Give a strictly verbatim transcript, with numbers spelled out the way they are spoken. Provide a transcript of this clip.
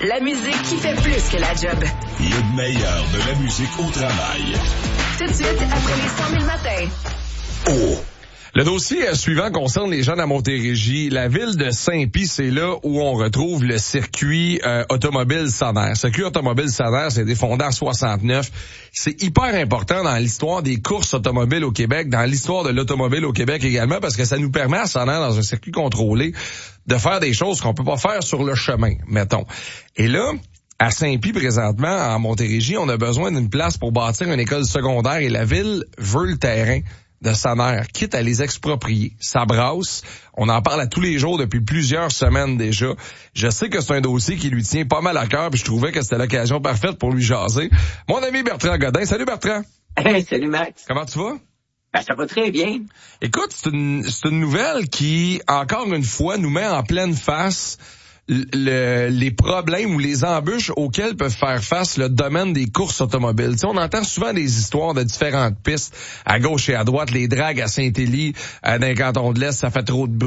La musique qui fait plus que la job. Le meilleur de la musique au travail. Tout de suite, après les cent mille matins. Oh! Le dossier suivant concerne les gens de la Montérégie. La ville de Saint-Pie, c'est là où on retrouve le circuit euh, automobile Sanair. Le circuit automobile Sanair, c'est été fondé en soixante-neuf. C'est hyper important dans l'histoire des courses automobiles au Québec, dans l'histoire de l'automobile au Québec également, parce que ça nous permet à Sanair, dans un circuit contrôlé, de faire des choses qu'on peut pas faire sur le chemin, mettons. Et là, à Saint-Pie, présentement, en Montérégie, on a besoin d'une place pour bâtir une école secondaire et la ville veut le terrain de Sanair, quitte à les exproprier. Ça brasse. On en parle à tous les jours depuis plusieurs semaines déjà. Je sais que c'est un dossier qui lui tient pas mal à cœur, puis je trouvais que c'était l'occasion parfaite pour lui jaser. Mon ami Bertrand Godin. Salut Bertrand. Hey, salut Max. Comment tu vas? Ben, ça va très bien. Écoute, c'est une, c'est une nouvelle qui, encore une fois, nous met en pleine face Le, les problèmes ou les embûches auxquelles peuvent faire face le domaine des courses automobiles. Tu sais, on entend souvent des histoires de différentes pistes à gauche et à droite, les dragues à Saint-Élie, euh, dans les cantons de l'Est, ça fait trop de bruit.